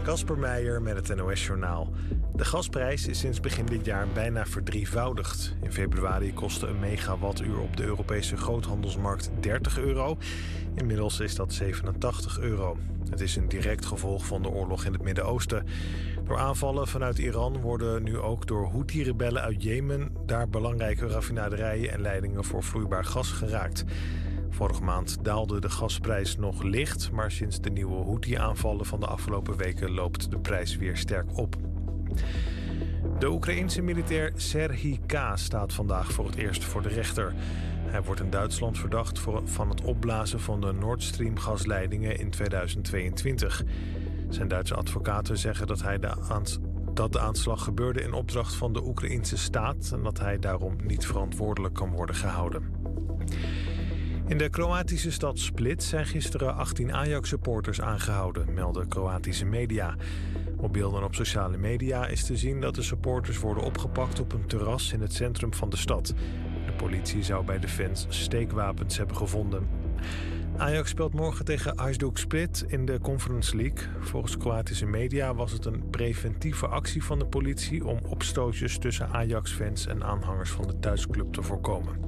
Kasper Meijer met het NOS-journaal. De gasprijs is sinds begin dit jaar bijna verdrievoudigd. In februari kostte een megawattuur op de Europese groothandelsmarkt €30. Inmiddels is dat €87. Het is een direct gevolg van de oorlog in het Midden-Oosten. Door aanvallen vanuit Iran worden nu ook door Houthi-rebellen uit Jemen daar belangrijke raffinaderijen en leidingen voor vloeibaar gas geraakt. Vorige maand daalde de gasprijs nog licht, maar sinds de nieuwe Houthi-aanvallen van de afgelopen weken loopt de prijs weer sterk op. De Oekraïense militair Serhij K. staat vandaag voor het eerst voor de rechter. Hij wordt in Duitsland verdacht van het opblazen van de Nord Stream gasleidingen in 2022. Zijn Duitse advocaten zeggen dat de aanslag gebeurde in opdracht van de Oekraïense staat en dat hij daarom niet verantwoordelijk kan worden gehouden. In de Kroatische stad Split zijn gisteren 18 Ajax-supporters aangehouden, melden Kroatische media. Op beelden op sociale media is te zien dat de supporters worden opgepakt op een terras in het centrum van de stad. De politie zou bij de fans steekwapens hebben gevonden. Ajax speelt morgen tegen Hajduk Split in de Conference League. Volgens Kroatische media was het een preventieve actie van de politie om opstootjes tussen Ajax-fans en aanhangers van de thuisclub te voorkomen.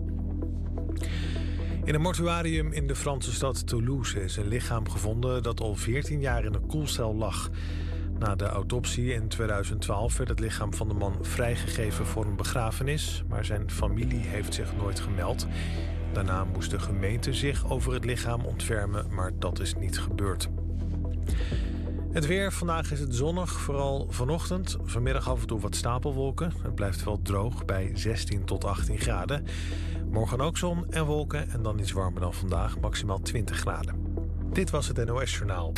In een mortuarium in de Franse stad Toulouse is een lichaam gevonden dat al 14 jaar in een koelcel lag. Na de autopsie in 2012 werd het lichaam van de man vrijgegeven voor een begrafenis, maar zijn familie heeft zich nooit gemeld. Daarna moest de gemeente zich over het lichaam ontfermen, maar dat is niet gebeurd. Het weer. Vandaag is het zonnig, vooral vanochtend. Vanmiddag af en toe wat stapelwolken. Het blijft wel droog bij 16 tot 18 graden. Morgen ook zon en wolken en dan iets warmer dan vandaag, maximaal 20 graden. Dit was het NOS-journaal.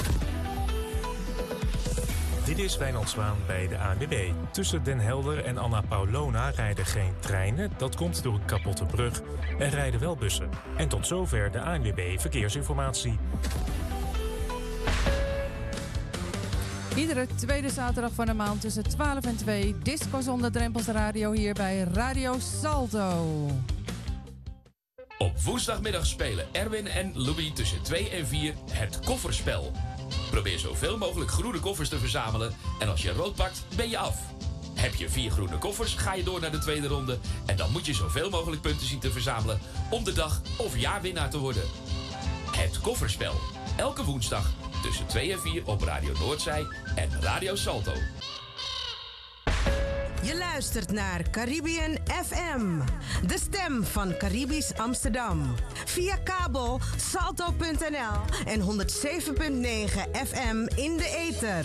Dit is Wijnand Zwaan bij de ANWB. Tussen Den Helder en Anna Paulona rijden geen treinen. Dat komt door een kapotte brug. Er rijden wel bussen. En tot zover de ANWB Verkeersinformatie. Iedere tweede zaterdag van de maand tussen 12 en 2... Disco zonder drempels radio hier bij Radio Salto. Op woensdagmiddag spelen Erwin en Louis tussen 2 en 4 het kofferspel. Probeer zoveel mogelijk groene koffers te verzamelen en als je rood pakt, ben je af. Heb je 4 groene koffers, ga je door naar de tweede ronde en dan moet je zoveel mogelijk punten zien te verzamelen om de dag of jaarwinnaar te worden. Het kofferspel. Elke woensdag tussen 2 en 4 op Radio Noordzij en Radio Salto. Je luistert naar Caribbean FM, de stem van Caribisch Amsterdam. Via kabel salto.nl en 107.9 FM in de ether.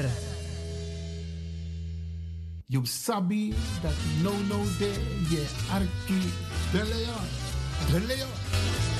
You sabi that no de ye arki de leon.